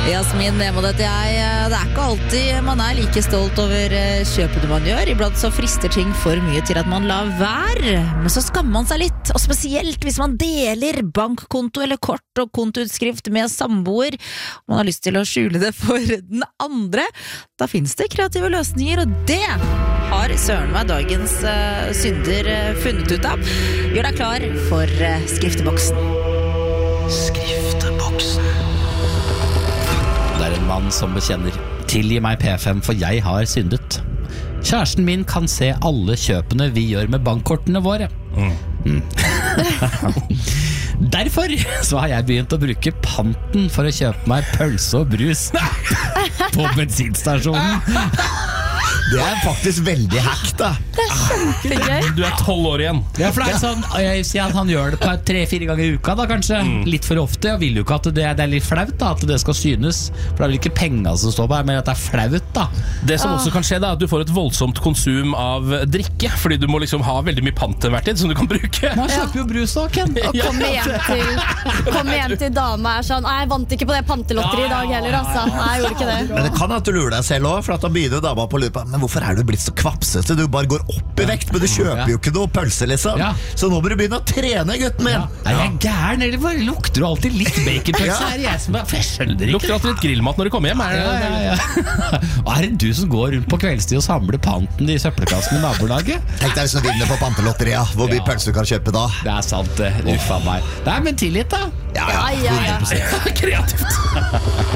Jasmin Nemo, dette jeg. Det ikke alltid man like stolt over kjøpene man gjør. Iblant så frister ting for mye til at man lar være. Men så skammer man seg litt, og spesielt hvis man deler bankkonto eller kort og kontoutskrift med samboer. Man har lyst til å skjule det for den andre. Da finnes det kreative løsninger, og det har søren meg dagens synder funnet ut av. Gjør deg klar for skrifteboksen. Skrifteboksen. Det en mann som bekjenner: tilgi meg P5, for jeg har syndet. Kjæresten min kan se alle kjøpene vi gjør med bankkortene våre. Derfor så har jeg begynt å bruke panten for å kjøpe meg pølse og brus på bensinstasjonen. Det faktisk veldig hack, da. Det kjempegøy. Du 12 år igjen. Ja, for det sånn, jeg sier at han gjør det på 3-4 ganger i uka da, kanskje. Litt for ofte. Jeg vil jo ikke at det litt flaut da, at det skal synes. For det vel ikke penger som står på her, men at det flaut da. Det som også kan skje da, at du får et voldsomt konsum av drikke, fordi du må liksom ha veldig mye pant til hvert tid som du kan bruke. Man kjøper jo brus da, Ken. Og kom hjem til dama sånn: jeg vant ikke på det pantelotteri i dag heller, altså. Nei, jeg gjorde ikke det. Men det kan at du lurer deg selv også, for at da begynner dama på lupa. Men hvorfor du blitt så kvapsete? Du bare går opp i vekt, men du kjøper jo ikke noe pølse, liksom. Så nå må du begynne å trene, gutten min. Er jeg gæren, eller bare lukter du alltid litt baconpølse? Er det jeg som for jeg skjønner ikke. Lukter alltid litt grillmat når du kommer hjem. Og er det du som går rundt på kveldstid og samler panten i søppelkassen i nabolaget? Tenk deg hvis du vinner på pantelotteria. Hvor mye pølse du kan kjøpe da? Det sant, uffa meg. Nei, men tillit da. Ja, 100%. Kreativt.